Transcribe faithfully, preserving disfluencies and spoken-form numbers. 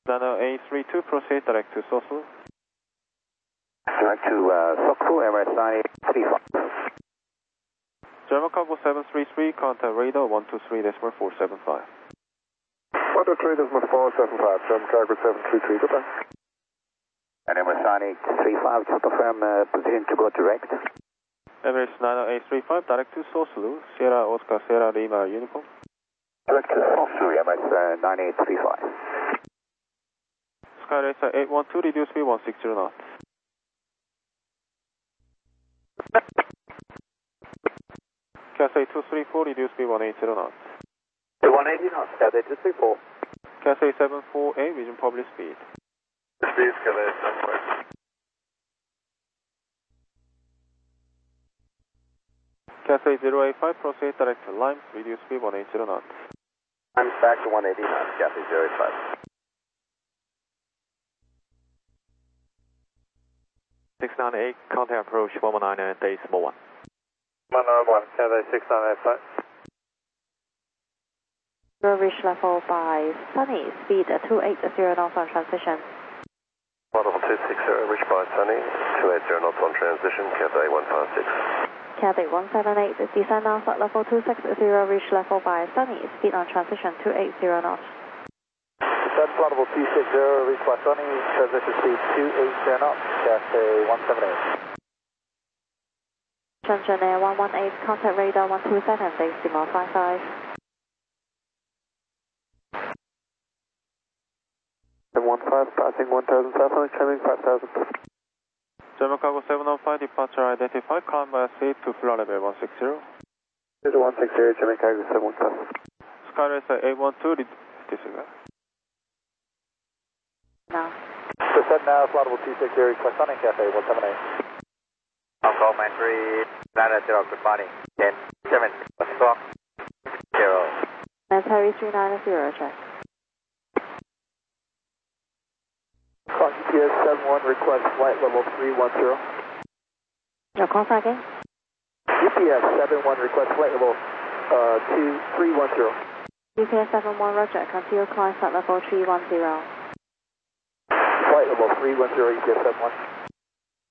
Nano A three two, proceed direct to Sosu. Direct to uh, Sosu, Emirates nine eight three five. German Cargo seven three three, contact radar one two three decimal four seven five. one two three decimal four seven five, German Cargo seven three three, goodbye. And Emirates nine eight three five, to confirm uh, position to go direct. Emirates Nano A three five, direct to Sosu, Sierra Oscar Sierra Lima Uniform. Direct to Sosu, Emirates uh, nine eight three five. Skyracer eight one two, reduce speed one sixty knots. Cathay two three four, reduce speed one eighty knots. one eighty knots, Cathay two three four. Cathay seven four eight, resume public speed. Speed, Cathay seven four eight. Cathay zero eight five, proceed direct to Limes, reduce speed one eighty knots. I'm back to one eighty knots, Cathay zero eight five. six nine eight, contact approach one one nine and decimal one. one nine one, Cathay six nine eight five. Reach level by Sunny, speed two eight zero knots on transition. Level two six zero, reach by Sunny, two eight zero knots on transition, Cathay one five six. Cathay one seven eight, descend now flight level two six zero, reach level by Sunny, speed on transition two eight zero knots. Descend flight level two six zero, reach by Sunny, transition speed two eight zero knots, Cathay one seven eight. Shenzhen Air one one eight, contact radar one two seven, decimal five five. one five, passing one thousand five hundred, climbing five thousand. German Cargo seven one five, departure identified, climb by seat to flight level one sixty. zero one six zero, German Cargo seven one five. Skyracer eight one two, disregard. Now. Descend now, flight level two six zero, reach by Sunny, Cathay one seven eight. Hong Kong three nine zero, good morning. ten seven o'clock zero. Manhattan three nine zero, check. Call U P S seven one, request flight level three one zero. Your call sign again? U P S seven one, request flight level uh, two three one zero. U P S seven one, roger, continue climb flight level three one zero. Flight level three one zero, U P S seven one.